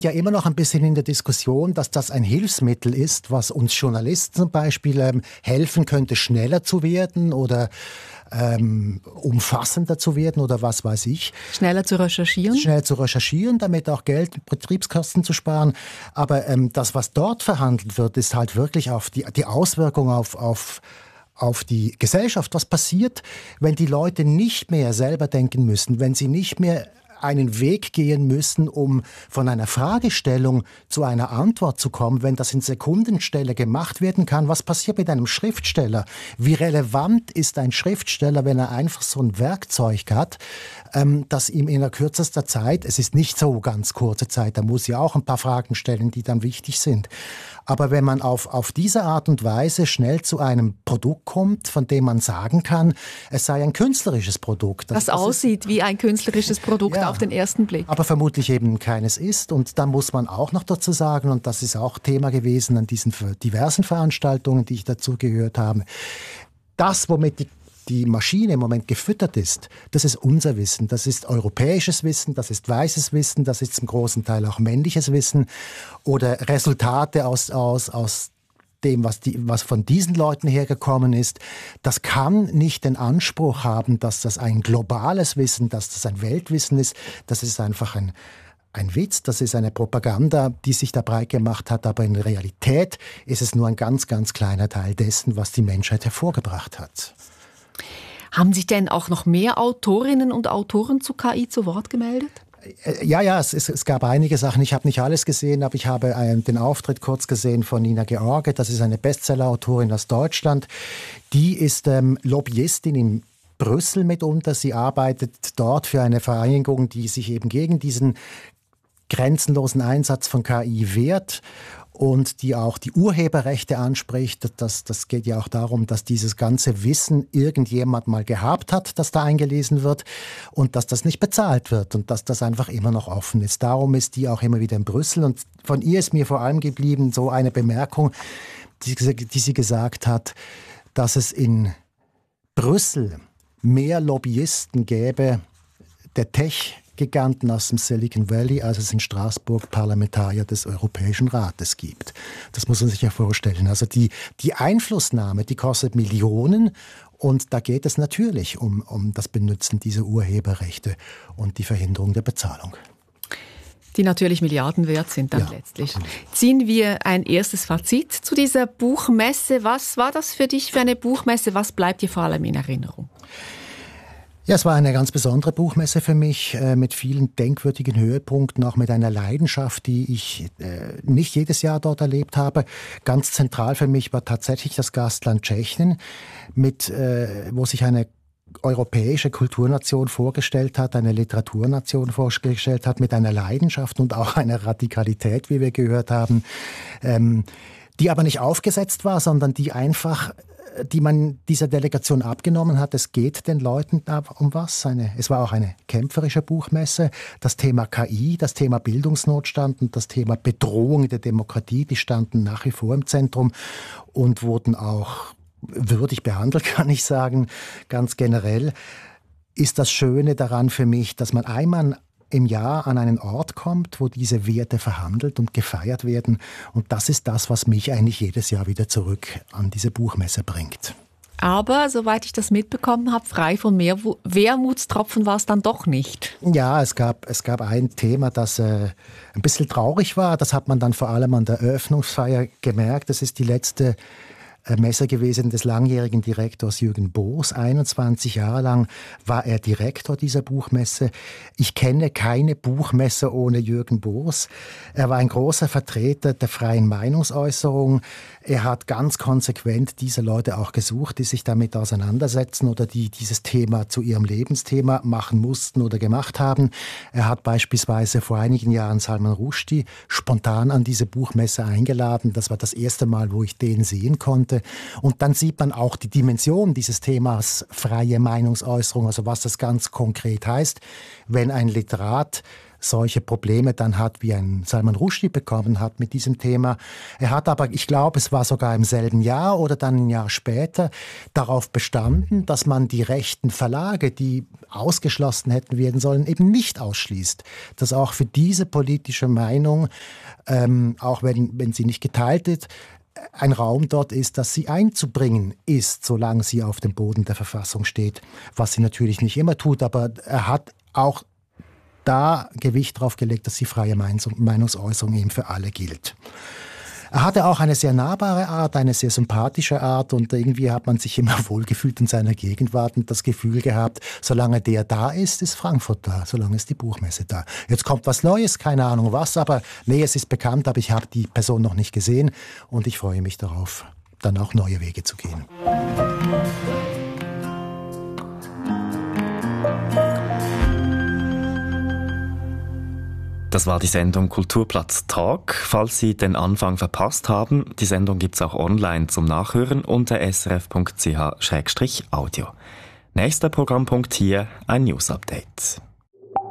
Ja, immer noch ein bisschen in der Diskussion, dass das ein Hilfsmittel ist, was uns Journalisten zum Beispiel helfen könnte, schneller zu werden oder umfassender zu werden oder was weiß ich. Schneller zu recherchieren? Schneller zu recherchieren, damit auch Geld, Betriebskosten zu sparen. Aber das, was dort verhandelt wird, ist halt wirklich auf die Auswirkung auf die Gesellschaft. Was passiert, wenn die Leute nicht mehr selber denken müssen, wenn sie nicht mehr einen Weg gehen müssen, um von einer Fragestellung zu einer Antwort zu kommen, wenn das in Sekundenstelle gemacht werden kann. Was passiert mit einem Schriftsteller? Wie relevant ist ein Schriftsteller, wenn er einfach so ein Werkzeug hat, das ihm in der kürzester Zeit, es ist nicht so ganz kurze Zeit, da muss ja auch ein paar Fragen stellen, die dann wichtig sind. Aber wenn man auf diese Art und Weise schnell zu einem Produkt kommt, von dem man sagen kann, es sei ein künstlerisches Produkt. Das aussieht wie ein künstlerisches Produkt auf den ersten Blick. Aber vermutlich eben keines ist. Und da muss man auch noch dazu sagen, und das ist auch Thema gewesen an diesen diversen Veranstaltungen, die ich dazu gehört habe, das, womit die Maschine im Moment gefüttert ist, das ist unser Wissen, das ist europäisches Wissen, das ist weißes Wissen, das ist zum großen Teil auch männliches Wissen oder Resultate aus dem, was von diesen Leuten hergekommen ist. Das kann nicht den Anspruch haben, dass das ein globales Wissen, dass das ein Weltwissen ist. Das ist einfach ein Witz, das ist eine Propaganda, die sich da breit gemacht hat, aber in Realität ist es nur ein ganz, ganz kleiner Teil dessen, was die Menschheit hervorgebracht hat. Haben sich denn auch noch mehr Autorinnen und Autoren zu KI zu Wort gemeldet? Ja, es gab einige Sachen. Ich habe nicht alles gesehen, aber ich habe den Auftritt kurz gesehen von Nina George. Das ist eine Bestseller-Autorin aus Deutschland. Die ist Lobbyistin in Brüssel mitunter. Sie arbeitet dort für eine Vereinigung, die sich eben gegen diesen grenzenlosen Einsatz von KI wehrt und die auch die Urheberrechte anspricht. Das geht ja auch darum, dass dieses ganze Wissen irgendjemand mal gehabt hat, das da eingelesen wird und dass das nicht bezahlt wird und dass das einfach immer noch offen ist. Darum ist die auch immer wieder in Brüssel und von ihr ist mir vor allem geblieben so eine Bemerkung, die sie gesagt hat, dass es in Brüssel mehr Lobbyisten gäbe, der Tech-Giganten aus dem Silicon Valley, als es in Straßburg Parlamentarier des Europäischen Rates gibt. Das muss man sich ja vorstellen. Also die Einflussnahme, die kostet Millionen und da geht es natürlich um das Benutzen dieser Urheberrechte und die Verhinderung der Bezahlung. Die natürlich Milliarden wert sind dann letztlich. Ziehen wir ein erstes Fazit zu dieser Buchmesse. Was war das für dich für eine Buchmesse? Was bleibt dir vor allem in Erinnerung? Ja, es war eine ganz besondere Buchmesse für mich, mit vielen denkwürdigen Höhepunkten, auch mit einer Leidenschaft, die ich nicht jedes Jahr dort erlebt habe. Ganz zentral für mich war tatsächlich das Gastland Tschechien, wo sich eine europäische Kulturnation vorgestellt hat, eine Literaturnation vorgestellt hat, mit einer Leidenschaft und auch einer Radikalität, wie wir gehört haben, die aber nicht aufgesetzt war, sondern die man dieser Delegation abgenommen hat. Es geht den Leuten um was. Es war auch eine kämpferische Buchmesse. Das Thema KI, das Thema Bildungsnotstand und das Thema Bedrohung der Demokratie, die standen nach wie vor im Zentrum und wurden auch würdig behandelt, kann ich sagen, ganz generell. Ist das Schöne daran für mich, dass man einmal im Jahr an einen Ort kommt, wo diese Werte verhandelt und gefeiert werden. Und das ist das, was mich eigentlich jedes Jahr wieder zurück an diese Buchmesse bringt. Aber, soweit ich das mitbekommen habe, frei von Wermutstropfen war es dann doch nicht. Ja, es gab ein Thema, das ein bisschen traurig war. Das hat man dann vor allem an der Eröffnungsfeier gemerkt. Das ist die letzte Messe gewesen des langjährigen Direktors Jürgen Boos. 21 Jahre lang war er Direktor dieser Buchmesse. Ich kenne keine Buchmesse ohne Jürgen Boos. Er war ein großer Vertreter der freien Meinungsäußerung. Er hat ganz konsequent diese Leute auch gesucht, die sich damit auseinandersetzen oder die dieses Thema zu ihrem Lebensthema machen mussten oder gemacht haben. Er hat beispielsweise vor einigen Jahren Salman Rushdie spontan an diese Buchmesse eingeladen. Das war das erste Mal, wo ich den sehen konnte. Und dann sieht man auch die Dimension dieses Themas freie Meinungsäußerung, also was das ganz konkret heißt, wenn ein Literat solche Probleme dann hat, wie ein Salman Rushdie bekommen hat mit diesem Thema. Er hat aber, ich glaube, es war sogar im selben Jahr oder dann ein Jahr später, darauf bestanden, dass man die rechten Verlage, die ausgeschlossen hätten werden sollen, eben nicht ausschließt. Dass auch für diese politische Meinung, auch wenn sie nicht geteilt ist, ein Raum dort ist, dass sie einzubringen ist, solange sie auf dem Boden der Verfassung steht, was sie natürlich nicht immer tut, aber er hat auch da Gewicht drauf gelegt, dass die freie Meinungsäußerung eben für alle gilt. Er hatte auch eine sehr nahbare Art, eine sehr sympathische Art und irgendwie hat man sich immer wohlgefühlt in seiner Gegenwart und das Gefühl gehabt, solange der da ist, ist Frankfurt da, solange ist die Buchmesse da. Jetzt kommt was Neues, keine Ahnung was, aber nee, es ist bekannt, aber ich habe die Person noch nicht gesehen und ich freue mich darauf, dann auch neue Wege zu gehen. Das war die Sendung Kulturplatz Talk. Falls Sie den Anfang verpasst haben, die Sendung gibt's auch online zum Nachhören unter srf.ch/audio. Nächster Programmpunkt hier, ein News-Update.